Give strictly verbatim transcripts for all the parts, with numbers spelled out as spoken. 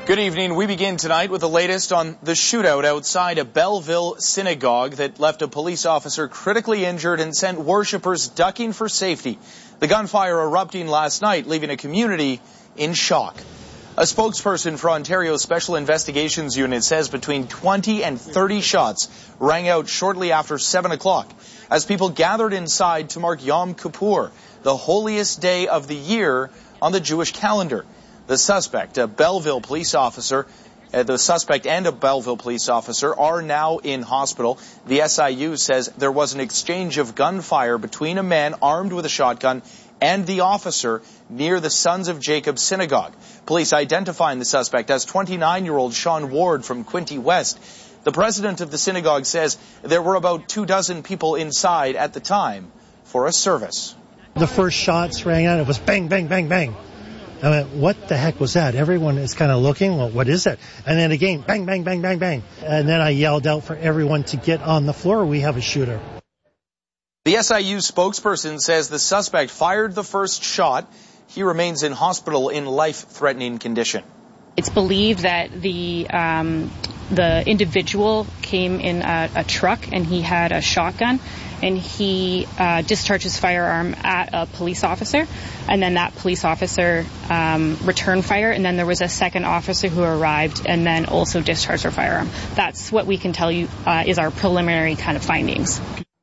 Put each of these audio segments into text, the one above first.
Good evening. We begin tonight with the latest on the shootout outside a Belleville synagogue that left a police officer critically injured and sent worshippers ducking for safety. The gunfire erupting last night, leaving a community in shock. A spokesperson for Ontario's Special Investigations Unit says between twenty and thirty shots rang out shortly after seven o'clock as people gathered inside to mark Yom Kippur, the holiest day of the year on the Jewish calendar. The suspect, a Belleville police officer, uh, the suspect and a Belleville police officer are now in hospital. The S I U says there was an exchange of gunfire between a man armed with a shotgun and the officer near the Sons of Jacob synagogue. Police identifying the suspect as twenty-nine-year-old Sean Ward from Quinte West. The president of the synagogue says there were about two dozen people inside at the time for a service. The first shots rang out. It was bang, bang, bang, bang. I went, what the heck was that? Everyone is kind of looking, well, what is that? And then again, bang, bang, bang, bang, bang. And then I yelled out for everyone to get on the floor. We have a shooter. The S I U spokesperson says the suspect fired the first shot. He remains in hospital in life-threatening condition. It's believed that the um, the individual came in a, a truck and he had a shotgun and he uh, discharged his firearm at a police officer, and then that police officer um, returned fire, and then there was a second officer who arrived and then also discharged her firearm. That's what we can tell you uh, is our preliminary kind of findings.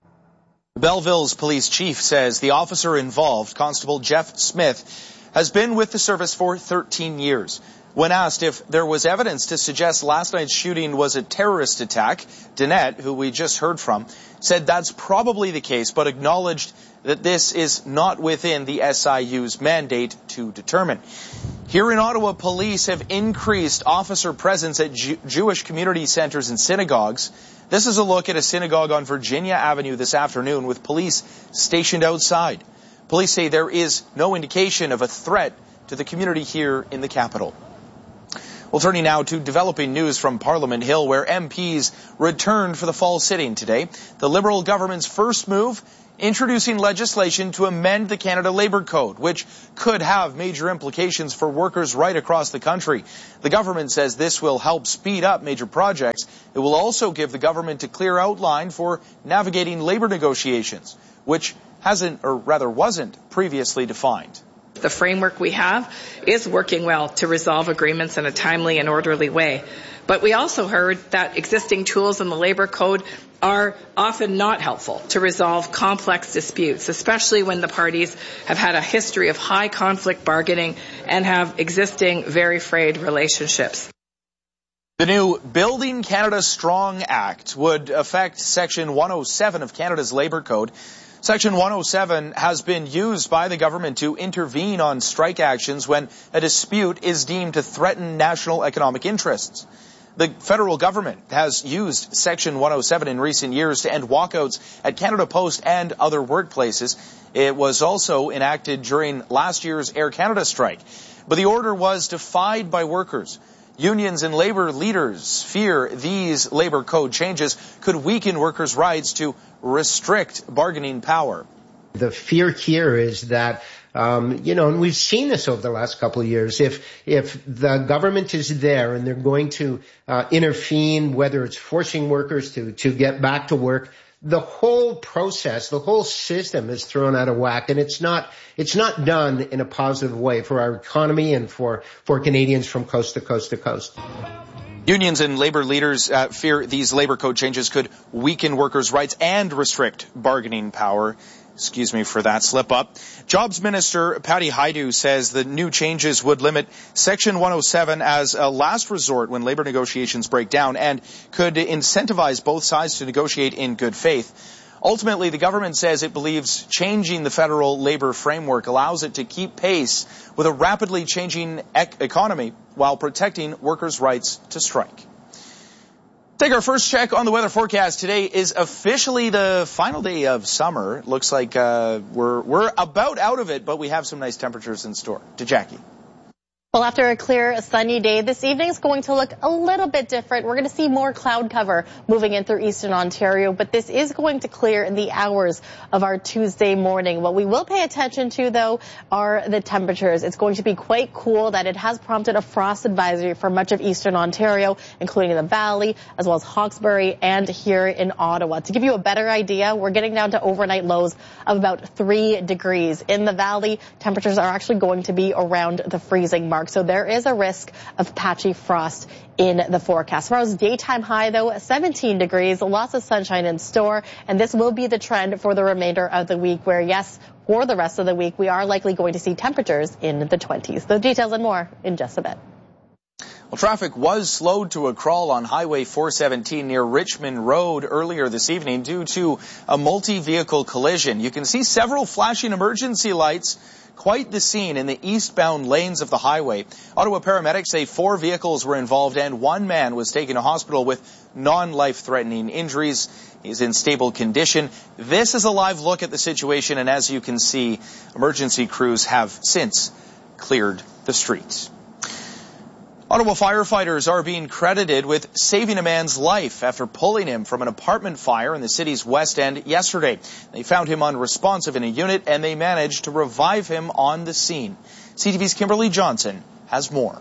Belleville's police chief says the officer involved, Constable Jeff Smith, has been with the service for thirteen years. When asked if there was evidence to suggest last night's shooting was a terrorist attack, Danette, who we just heard from, said that's probably the case, but acknowledged that this is not within the S I U's mandate to determine. Here in Ottawa, police have increased officer presence at Jew- Jewish community centers and synagogues. This is a look at a synagogue on Virginia Avenue this afternoon with police stationed outside. Police say there is no indication of a threat to the community here in the capital. Well, turning now to developing news from Parliament Hill, where M Ps returned for the fall sitting today. The Liberal government's first move, introducing legislation to amend the Canada Labour Code, which could have major implications for workers right across the country. The government says this will help speed up major projects. It will also give the government a clear outline for navigating labour negotiations, which hasn't, or rather wasn't, previously defined. The framework we have is working well to resolve agreements in a timely and orderly way. But we also heard that existing tools in the Labour Code are often not helpful to resolve complex disputes, especially when the parties have had a history of high conflict bargaining and have existing very frayed relationships. The new Building Canada Strong Act would affect Section one oh seven of Canada's Labour Code. Section one oh seven has been used by the government to intervene on strike actions when a dispute is deemed to threaten national economic interests. The federal government has used Section one oh seven in recent years to end walkouts at Canada Post and other workplaces. It was also enacted during last year's Air Canada strike. But the order was defied by workers. Unions and labor leaders fear these labor code changes could weaken workers' rights to restrict bargaining power. The fear here is that, um, you know, and we've seen this over the last couple of years, if if the government is there and they're going to uh, intervene, whether it's forcing workers to, to get back to work, the whole process, the whole system is thrown out of whack, and it's not it's not done in a positive way for our economy and for, for Canadians from coast to coast to coast. Unions and labor leaders uh, fear these labor code changes could weaken workers' rights and restrict bargaining power. Excuse me for that slip up. Jobs Minister Patty Hajdu says the new changes would limit Section one oh seven as a last resort when labor negotiations break down and could incentivize both sides to negotiate in good faith. Ultimately, the government says it believes changing the federal labor framework allows it to keep pace with a rapidly changing ec- economy while protecting workers' rights to strike. Take our first check on the weather forecast. Today is officially the final day of summer. Looks like uh, we're we're about out of it, but we have some nice temperatures in store. To Jackie. Well, after a clear, sunny day, this evening is going to look a little bit different. We're going to see more cloud cover moving in through eastern Ontario, but this is going to clear in the hours of our Tuesday morning. What we will pay attention to, though, are the temperatures. It's going to be quite cool. That it has prompted a frost advisory for much of eastern Ontario, including the Valley, as well as Hawkesbury and here in Ottawa. To give you a better idea, we're getting down to overnight lows of about three degrees. In the Valley, temperatures are actually going to be around the freezing mark. So there is a risk of patchy frost in the forecast. Tomorrow's daytime high, though, seventeen degrees, lots of sunshine in store, and this will be the trend for the remainder of the week where, yes, for the rest of the week, we are likely going to see temperatures in the twenties. The details and more in just a bit. Well, traffic was slowed to a crawl on Highway four seventeen near Richmond Road earlier this evening due to a multi-vehicle collision. You can see several flashing emergency lights. Quite the scene in the eastbound lanes of the highway. Ottawa paramedics say four vehicles were involved and one man was taken to hospital with non-life-threatening injuries. He's in stable condition. This is a live look at the situation, and as you can see, emergency crews have since cleared the streets. Ottawa firefighters are being credited with saving a man's life after pulling him from an apartment fire in the city's West End yesterday. They found him unresponsive in a unit and they managed to revive him on the scene. C T V's Kimberly Johnson has more.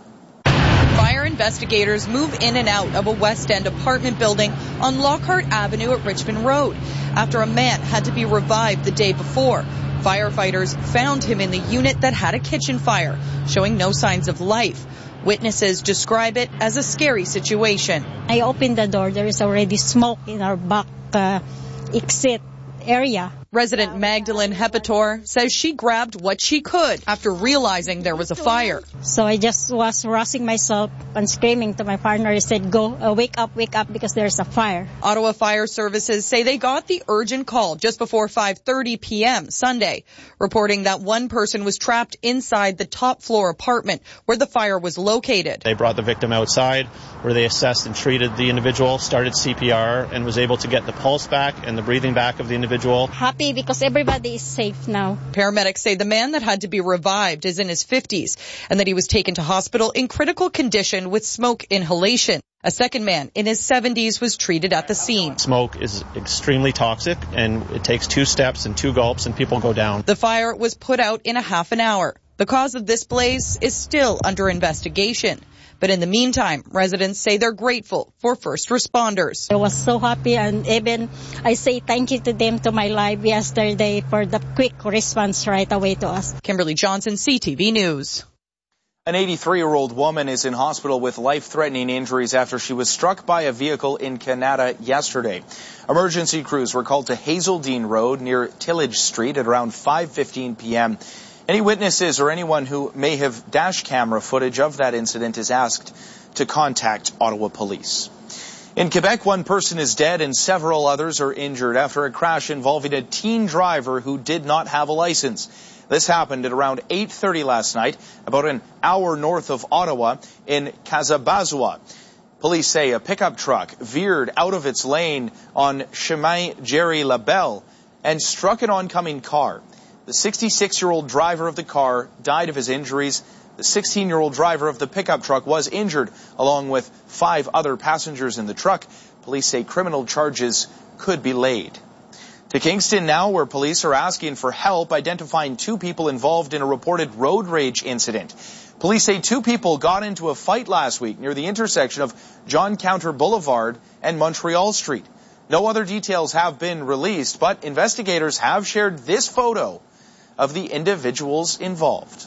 Fire investigators move in and out of a West End apartment building on Lockhart Avenue at Richmond Road after a man had to be revived the day before. Firefighters found him in the unit that had a kitchen fire, showing no signs of life. Witnesses describe it as a scary situation. I opened the door. There is already smoke in our back uh, exit area. Resident Magdalene Hepator says she grabbed what she could after realizing there was a fire. So I just was rushing myself and screaming to my partner. I said, go, uh, wake up, wake up, because there's a fire. Ottawa Fire Services say they got the urgent call just before five thirty p.m. Sunday, reporting that one person was trapped inside the top floor apartment where the fire was located. They brought the victim outside where they assessed and treated the individual, started C P R, and was able to get the pulse back and the breathing back of the individual. Happy because everybody is safe now. Paramedics say the man that had to be revived is in his fifties and that he was taken to hospital in critical condition with smoke inhalation. A second man in his seventies was treated at the scene. Smoke is extremely toxic, and it takes two steps and two gulps and people go down. The fire was put out in a half an hour. The cause of this blaze is still under investigation. But in the meantime, residents say they're grateful for first responders. I was so happy, and even I say thank you to them to my live yesterday for the quick response right away to us. Kimberly Johnson, C T V News. An eighty-three-year-old woman is in hospital with life-threatening injuries after she was struck by a vehicle in Canada yesterday. Emergency crews were called to Hazeldean Road near Tillage Street at around five fifteen p.m. Any witnesses or anyone who may have dash camera footage of that incident is asked to contact Ottawa Police. In Quebec, one person is dead and several others are injured after a crash involving a teen driver who did not have a license. This happened at around eight thirty last night, about an hour north of Ottawa in Kazabazoua. Police say a pickup truck veered out of its lane on Chemin Jerry Labelle and struck an oncoming car. The sixty-six-year-old driver of the car died of his injuries. The sixteen-year-old driver of the pickup truck was injured, along with five other passengers in the truck. Police say criminal charges could be laid. To Kingston now, where police are asking for help identifying two people involved in a reported road rage incident. Police say two people got into a fight last week near the intersection of John Counter Boulevard and Montreal Street. No other details have been released, but investigators have shared this photo of the individuals involved.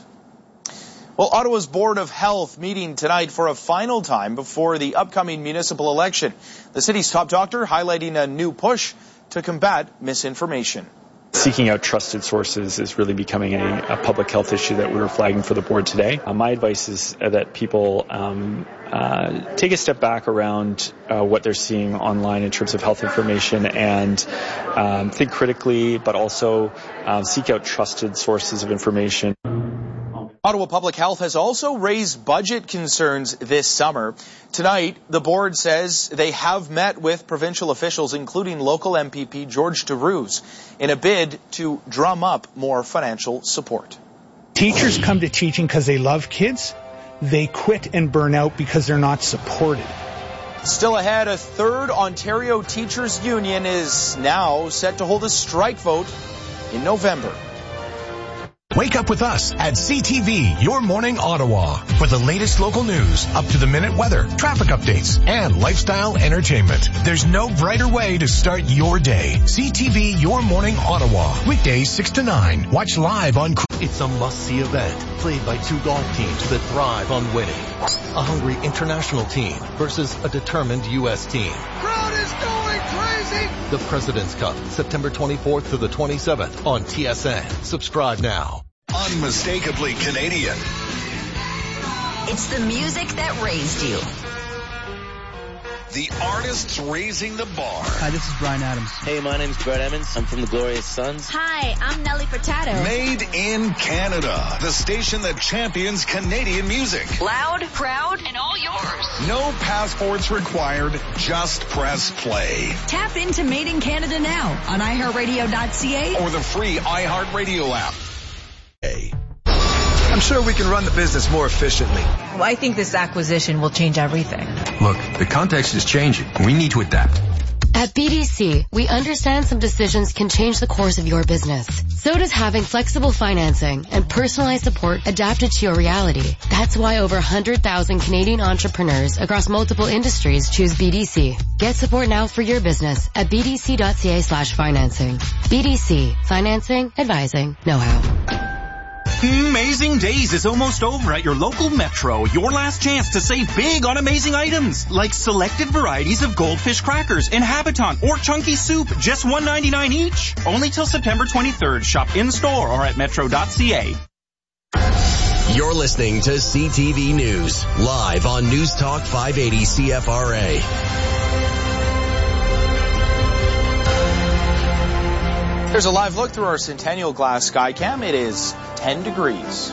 Well, Ottawa's Board of Health meeting tonight for a final time before the upcoming municipal election. The city's top doctor highlighting a new push to combat misinformation. Seeking out trusted sources is really becoming a, a public health issue that we're flagging for the board today. Uh, my advice is that people um, uh, take a step back around uh, what they're seeing online in terms of health information and um, think critically, but also uh, seek out trusted sources of information. Ottawa Public Health has also raised budget concerns this summer. Tonight, the board says they have met with provincial officials, including local M P P George Darouze, in a bid to drum up more financial support. Teachers come to teaching because they love kids. they quit and burn out because they're not supported. Still ahead, a third Ontario Teachers Union is now set to hold a strike vote in November. Wake up with us at C T V, Your Morning Ottawa, for the latest local news, up-to-the-minute weather, traffic updates, and lifestyle entertainment. There's no brighter way to start your day. C T V, Your Morning Ottawa, weekdays six to nine. Watch live on... It's a must-see event, played by two golf teams that thrive on winning. A hungry international team versus a determined U S team. Crowd is going crazy! The President's Cup, September twenty-fourth to the twenty-seventh on T S N. Subscribe now. Unmistakably Canadian. It's the music that raised you. The artists raising the bar. Hi, this is Bryan Adams. Hey, my name's Brett Emmons. I'm from the Glorious Sons. Hi, I'm Nelly Furtado. Made in Canada. The station that champions Canadian music. Loud, proud, and all yours. No passports required. Just press play. Tap into Made in Canada now on i heart radio dot c a or the free iHeartRadio app. I'm sure we can run the business more efficiently. Well, I think this acquisition will change everything. Look, the context is changing. We need to adapt. At B D C, we understand some decisions can change the course of your business. So does having flexible financing and personalized support adapted to your reality. That's why over one hundred thousand Canadian entrepreneurs across multiple industries choose B D C. Get support now for your business at b d c dot c a slash financing. B D C. Financing, advising, know-how. Amazing Days is almost over at your local Metro. Your last chance to save big on amazing items like selected varieties of Goldfish crackers and Habitant or Chunky soup, just one ninety-nine each. Only till September twenty-third. Shop in store or at metro dot c a. You're listening to C T V News, live on News Talk five eighty C F R A. Here's a live look through our Centennial Glass Skycam. It is ten degrees.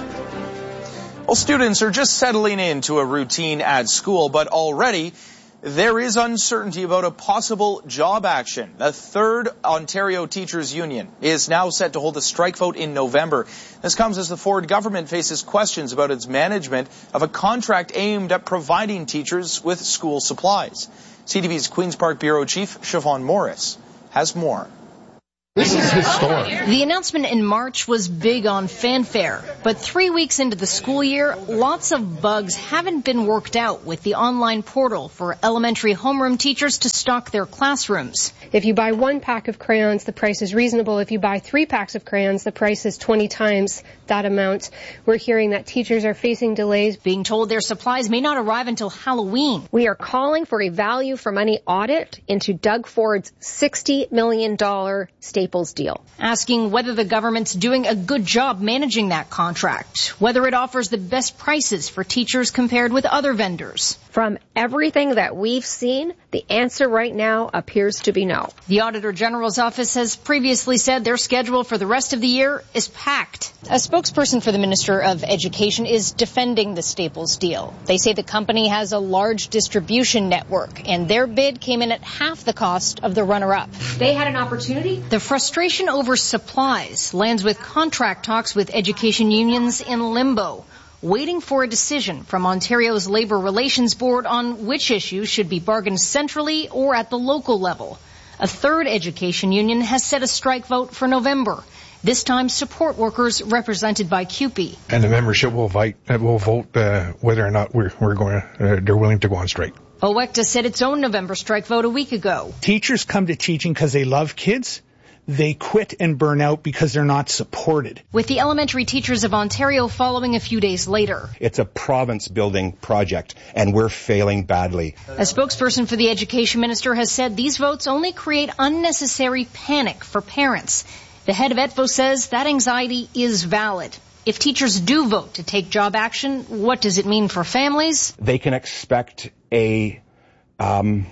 Well, students are just settling into a routine at school, but already there is uncertainty about a possible job action. The third Ontario Teachers Union is now set to hold a strike vote in November. This comes as the Ford government faces questions about its management of a contract aimed at providing teachers with school supplies. C T V's Queen's Park Bureau Chief Siobhan Morris has more. This is historic. The announcement in March was big on fanfare, but three weeks into the school year, lots of bugs haven't been worked out with the online portal for elementary homeroom teachers to stock their classrooms. If you buy one pack of crayons, the price is reasonable. If you buy three packs of crayons, the price is twenty times that amount. We're hearing that teachers are facing delays, being told their supplies may not arrive until Halloween. We are calling for a value for money audit into Doug Ford's sixty million dollars Staples deal. Asking whether the government's doing a good job managing that contract, whether it offers the best prices for teachers compared with other vendors. From everything that we've seen, the answer right now appears to be no. The Auditor General's office has previously said their schedule for the rest of the year is packed. A spokesperson for the Minister of Education is defending the Staples deal. They say the company has a large distribution network, and their bid came in at half the cost of the runner-up. They had an opportunity. The frustration over supplies lands with contract talks with education unions in limbo, waiting for a decision from Ontario's Labour Relations Board on which issues should be bargained centrally or at the local level. A third education union has set a strike vote for November. This time, support workers represented by C U P E. And the membership will vote, will vote uh, whether or not we're, we're going. Uh, they're willing to go on strike. O W E C T A set its own November strike vote a week ago. Teachers come to teaching because they love kids. They quit and burn out because they're not supported. With the Elementary Teachers of Ontario following a few days later. It's a province-building project, and we're failing badly. A spokesperson for the Education Minister has said these votes only create unnecessary panic for parents. The head of E T F O says that anxiety is valid. If teachers do vote to take job action, what does it mean for families? They can expect a um,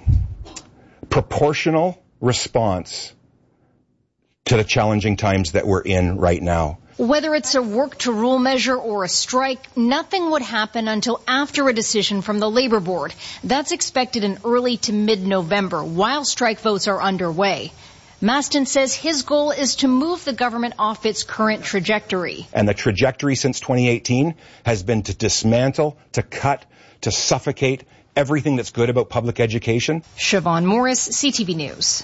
proportional response to the challenging times that we're in right now. Whether it's a work-to-rule measure or a strike, nothing would happen until after a decision from the Labour Board. That's expected in early to mid-November, while strike votes are underway. Mastin says his goal is to move the government off its current trajectory. And the trajectory since twenty eighteen has been to dismantle, to cut, to suffocate everything that's good about public education. Siobhan Morris, C T V News.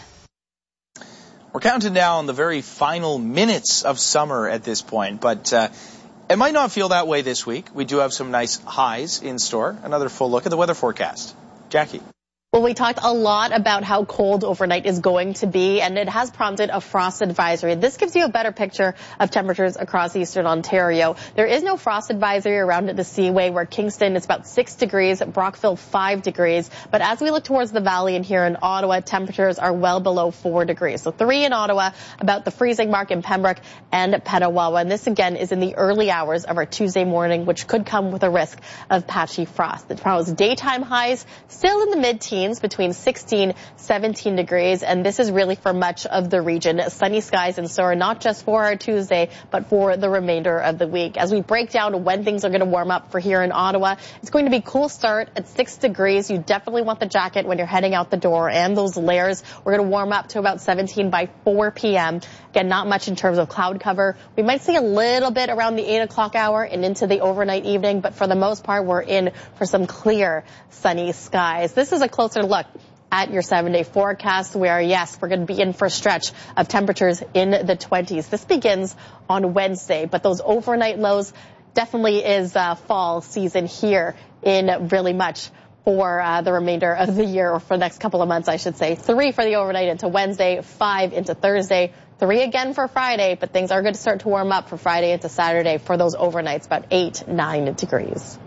We're counting down the very final minutes of summer at this point, but uh, it might not feel that way this week. We do have some nice highs in store. Another full look at the weather forecast. Jackie. Well, we talked a lot about how cold overnight is going to be, and it has prompted a frost advisory. This gives you a better picture of temperatures across eastern Ontario. There is no frost advisory around the Seaway, where Kingston is about six degrees, Brockville five degrees. But as we look towards the valley and here in Ottawa, temperatures are well below four degrees. So three in Ottawa, about the freezing mark in Pembroke and Petawawa. And this again is in the early hours of our Tuesday morning, which could come with a risk of patchy frost. The tomorrow's daytime highs still in the mid-teens, between sixteen, seventeen degrees, and this is really for much of the region. Sunny skies in store, not just for our Tuesday, but for the remainder of the week. As we break down when things are going to warm up for here in Ottawa, it's going to be cool start at six degrees. You definitely want the jacket when you're heading out the door and those layers. We're going to warm up to about seventeen by four p.m. Again, not much in terms of cloud cover. We might see a little bit around the eight o'clock hour and into the overnight evening, but for the most part, we're in for some clear, sunny skies. This is a closer look at your seven-day forecast where, yes, we're going to be in for a stretch of temperatures in the twenties. This begins on Wednesday, but those overnight lows definitely is uh, fall season here in really much for uh, the remainder of the year, or for the next couple of months, I should say. Three for the overnight into Wednesday, five into Thursday, three again for Friday, but things are going to start to warm up for Friday into Saturday for those overnights, about eight, nine degrees.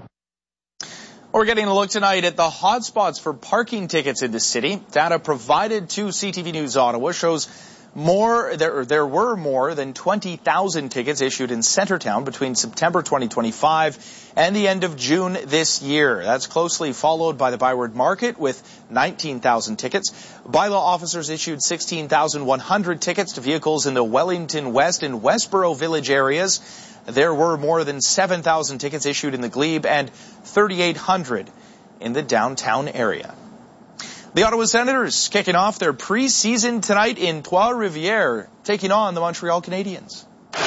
We're getting a look tonight at the hotspots for parking tickets in the city. Data provided to C T V News Ottawa shows more there there were more than twenty thousand tickets issued in Centretown between September twenty twenty-five and the end of June this year. That's closely followed by the Byward Market with nineteen thousand tickets. Bylaw officers issued sixteen thousand one hundred tickets to vehicles in the Wellington West and Westboro Village areas. There were more than seven thousand tickets issued in the Glebe and thirty-eight hundred in the downtown area. The Ottawa Senators kicking off their preseason tonight in Trois-Rivières, taking on the Montreal Canadiens.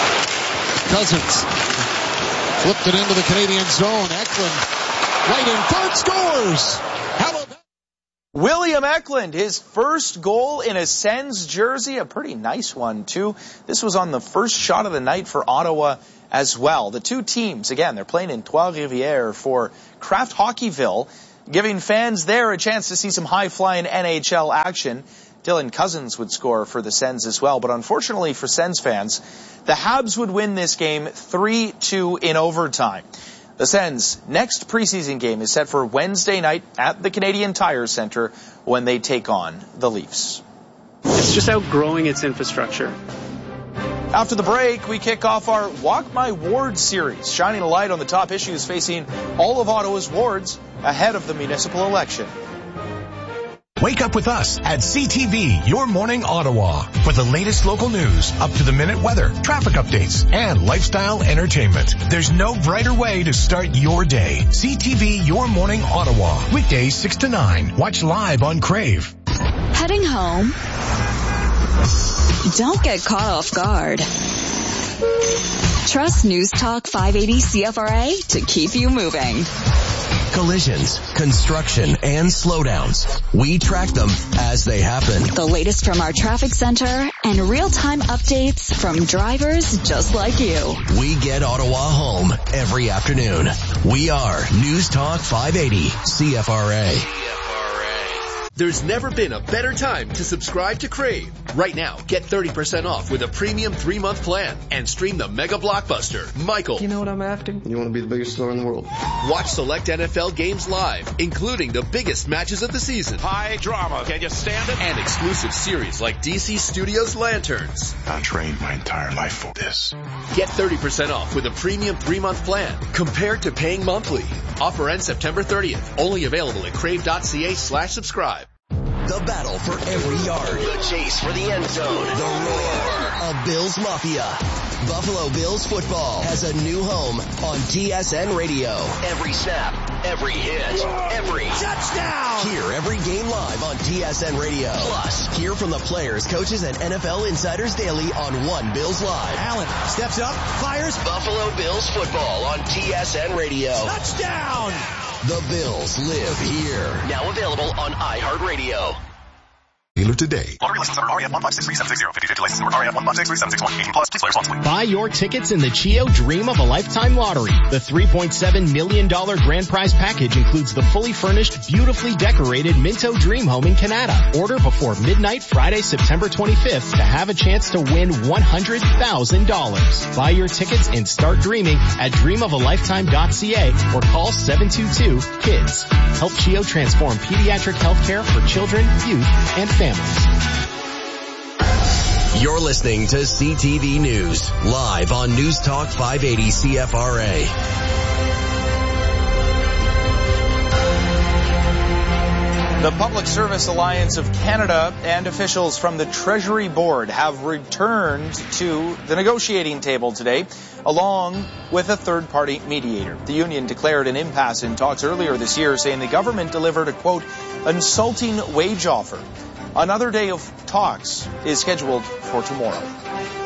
Cousins flipped it into the Canadian zone. Eklund right in front, scores. How about that? William Eklund, his first goal in a Sens jersey, a pretty nice one too. This was on the first shot of the night for Ottawa as well. The two teams, again, they're playing in Trois-Rivières for Kraft Hockeyville, giving fans there a chance to see some high-flying N H L action. Dylan Cousins would score for the Sens as well, but unfortunately for Sens fans, the Habs would win this game three two in overtime. The Sens' next preseason game is set for Wednesday night at the Canadian Tire Centre when they take on the Leafs. It's just outgrowing its infrastructure. After the break, we kick off our Walk My Ward series, shining a light on the top issues facing all of Ottawa's wards ahead of the municipal election. Wake up with us at C T V, Your Morning Ottawa, for the latest local news, up-to-the-minute weather, traffic updates, and lifestyle entertainment. There's no brighter way to start your day. C T V, Your Morning Ottawa, weekdays six to nine. Watch live on Crave. Heading home? Don't get caught off guard. Trust News Talk five eighty C F R A to keep you moving. Collisions, construction, and slowdowns. We track them as they happen. The latest from our traffic center and real-time updates from drivers just like you. We get Ottawa home every afternoon. We are News Talk five eighty C F R A. There's never been a better time to subscribe to Crave. Right now, get thirty percent off with a premium three-month plan and stream the mega blockbuster, Michael. You know what I'm after? You want to be the biggest star in the world. Watch select N F L games live, including the biggest matches of the season. High drama. Can you stand it? And exclusive series like D C Studios Lanterns. I trained my entire life for this. Get thirty percent off with a premium three-month plan compared to paying monthly. Offer ends September thirtieth. Only available at crave.ca slash subscribe. The battle for every yard. The chase for the end zone. The roar of Bills Mafia. Buffalo Bills football has a new home on T S N Radio. Every snap, every hit, every touchdown. Hear every game live on T S N Radio. Plus, hear from the players, coaches, and N F L insiders daily on One Bills Live. Allen steps up, fires. Buffalo Bills football on T S N Radio. Touchdown! The Bills live here. Now available on iHeartRadio. Dealer today. Lottery license number R A F one five six three seven six zero. fifty-fifty license number R A F one five six three seven six one. eighteen plus. Please play responsibly. Buy your tickets in the Chio Dream of a Lifetime Lottery. The three point seven million dollars grand prize package includes the fully furnished, beautifully decorated Minto Dream Home in Canada. Order before midnight Friday, September twenty-fifth to have a chance to win one hundred thousand dollars. Buy your tickets and start dreaming at dream of a lifetime dot c a or call seven two two KIDS. Help Chio transform pediatric healthcare for children, youth, and families. You're listening to C T V News, live on News Talk five eighty C F R A. The Public Service Alliance of Canada and officials from the Treasury Board have returned to the negotiating table today, along with a third-party mediator. The union declared an impasse in talks earlier this year, saying the government delivered a, quote, insulting wage offer. Another day of talks is scheduled for tomorrow.